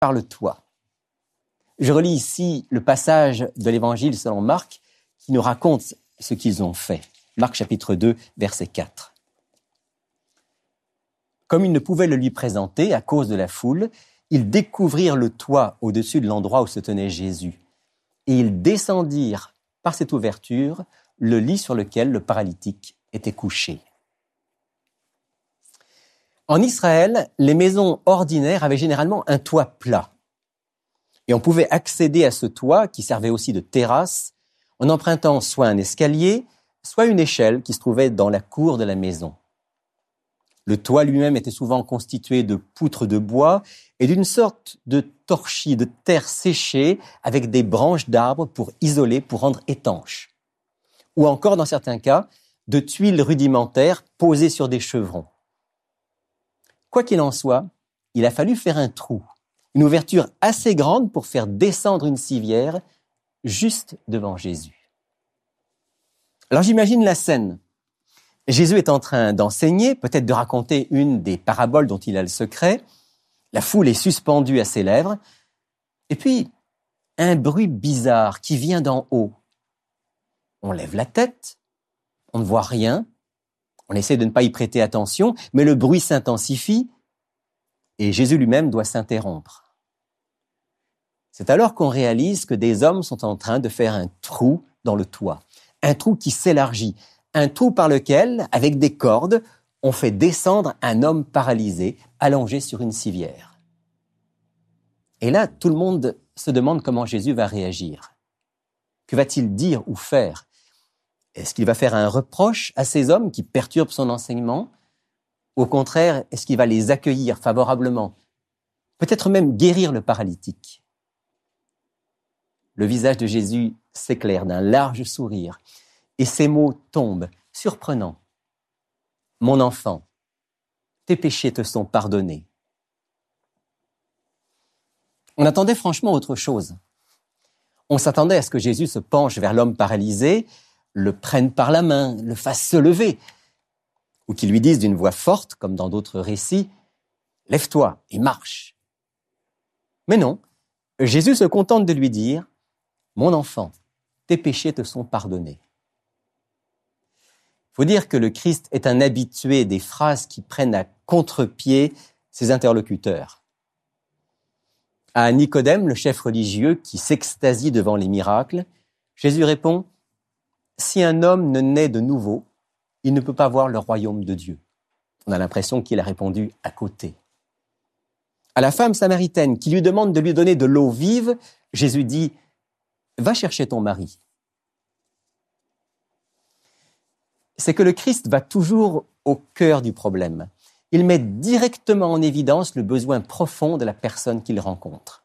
par le toit. Je relis ici le passage de l'Évangile selon Marc qui nous raconte ce qu'ils ont fait. Marc chapitre 2, verset 4. Comme ils ne pouvaient le lui présenter à cause de la foule, ils découvrirent le toit au-dessus de l'endroit où se tenait Jésus. Et ils descendirent par cette ouverture le lit sur lequel le paralytique était couché. En Israël, les maisons ordinaires avaient généralement un toit plat. Et on pouvait accéder à ce toit, qui servait aussi de terrasse, en empruntant soit un escalier, soit une échelle qui se trouvait dans la cour de la maison. Le toit lui-même était souvent constitué de poutres de bois et d'une sorte de torchis de terre séchée avec des branches d'arbres pour isoler, pour rendre étanche. Ou encore, dans certains cas, de tuiles rudimentaires posées sur des chevrons. Quoi qu'il en soit, il a fallu faire un trou, une ouverture assez grande pour faire descendre une civière juste devant Jésus. Alors j'imagine la scène. Jésus est en train d'enseigner, peut-être de raconter une des paraboles dont il a le secret. La foule est suspendue à ses lèvres. Et puis, un bruit bizarre qui vient d'en haut. On lève la tête, on ne voit rien, on essaie de ne pas y prêter attention, mais le bruit s'intensifie et Jésus lui-même doit s'interrompre. C'est alors qu'on réalise que des hommes sont en train de faire un trou dans le toit, un trou qui s'élargit, un trou par lequel, avec des cordes, on fait descendre un homme paralysé, allongé sur une civière. Et là, tout le monde se demande comment Jésus va réagir. Que va-t-il dire ou faire ? Est-ce qu'il va faire un reproche à ces hommes qui perturbent son enseignement ? Au contraire, est-ce qu'il va les accueillir favorablement ? Peut-être même guérir le paralytique. Le visage de Jésus s'éclaire d'un large sourire et ces mots tombent, surprenants. « Mon enfant, tes péchés te sont pardonnés. » On attendait franchement autre chose. On s'attendait à ce que Jésus se penche vers l'homme paralysé, le prenne par la main, le fasse se lever, ou qu'il lui dise d'une voix forte, comme dans d'autres récits, « Lève-toi et marche ». Mais non, Jésus se contente de lui dire « Mon enfant, tes péchés te sont pardonnés ». Il faut dire que le Christ est un habitué des phrases qui prennent à contre-pied ses interlocuteurs. À Nicodème, le chef religieux qui s'extasie devant les miracles, Jésus répond « Si un homme ne naît de nouveau, il ne peut pas voir le royaume de Dieu. » On a l'impression qu'il a répondu à côté. À la femme samaritaine qui lui demande de lui donner de l'eau vive, Jésus dit « Va chercher ton mari ». C'est que le Christ va toujours au cœur du problème. Il met directement en évidence le besoin profond de la personne qu'il rencontre.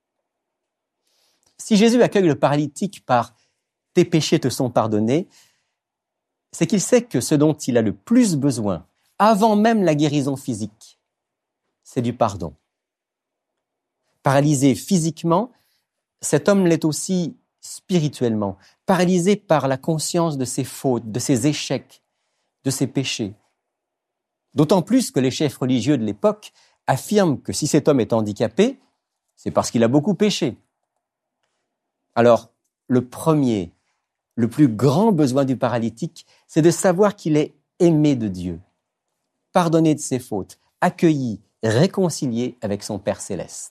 Si Jésus accueille le paralytique par « tes péchés te sont pardonnés », c'est qu'il sait que ce dont il a le plus besoin, avant même la guérison physique, c'est du pardon. Paralysé physiquement, cet homme l'est aussi spirituellement, paralysé par la conscience de ses fautes, de ses échecs, de ses péchés. D'autant plus que les chefs religieux de l'époque affirment que si cet homme est handicapé, c'est parce qu'il a beaucoup péché. Alors, le premier, le plus grand besoin du paralytique, c'est de savoir qu'il est aimé de Dieu, pardonné de ses fautes, accueilli, réconcilié avec son Père céleste.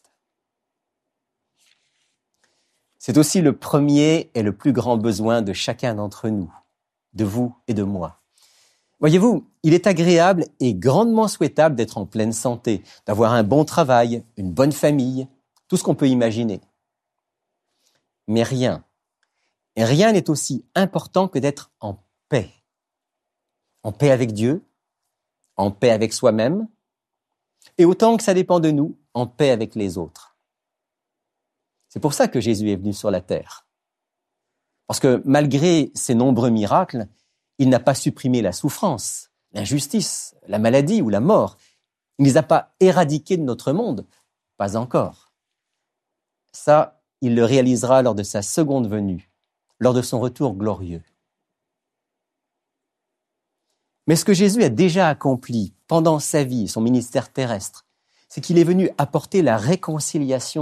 C'est aussi le premier et le plus grand besoin de chacun d'entre nous, de vous et de moi. Voyez-vous, il est agréable et grandement souhaitable d'être en pleine santé, d'avoir un bon travail, une bonne famille, tout ce qu'on peut imaginer. Mais rien n'est aussi important que d'être en paix. En paix avec Dieu, en paix avec soi-même, et autant que ça dépend de nous, en paix avec les autres. C'est pour ça que Jésus est venu sur la terre. Parce que malgré ses nombreux miracles, il n'a pas supprimé la souffrance, l'injustice, la maladie ou la mort. Il ne les a pas éradiqués de notre monde, pas encore. Ça, il le réalisera lors de sa seconde venue, lors de son retour glorieux. Mais ce que Jésus a déjà accompli pendant sa vie, son ministère terrestre, c'est qu'il est venu apporter la réconciliation